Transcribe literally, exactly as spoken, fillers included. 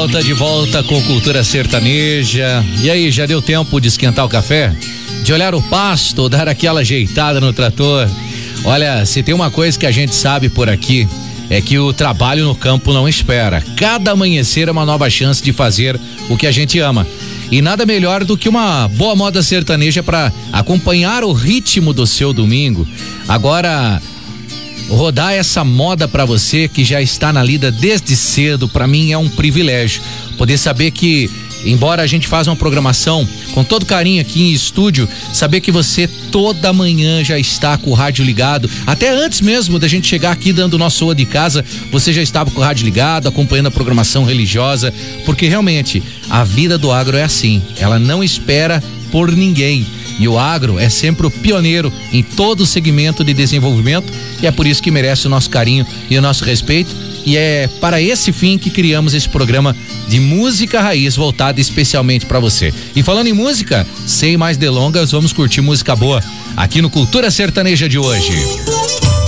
volta, de volta com Cultura Sertaneja. E aí, já deu tempo de esquentar o café? De olhar o pasto, dar aquela ajeitada no trator? Olha, se tem uma coisa que a gente sabe por aqui, é que o trabalho no campo não espera. Cada amanhecer é uma nova chance de fazer o que a gente ama. E nada melhor do que uma boa moda sertaneja para acompanhar o ritmo do seu domingo. Agora, rodar essa moda para você que já está na lida desde cedo, para mim é um privilégio. Poder saber que, embora a gente faça uma programação com todo carinho aqui em estúdio, saber que você toda manhã já está com o rádio ligado, até antes mesmo da gente chegar aqui dando o nosso oi de casa, você já estava com o rádio ligado, acompanhando a programação religiosa, porque realmente a vida do agro é assim, ela não espera por ninguém. E o agro é sempre o pioneiro em todo o segmento de desenvolvimento e é por isso que merece o nosso carinho e o nosso respeito. E é para esse fim que criamos esse programa de música raiz voltado especialmente para você. E falando em música, sem mais delongas, vamos curtir música boa aqui no Cultura Sertaneja de hoje.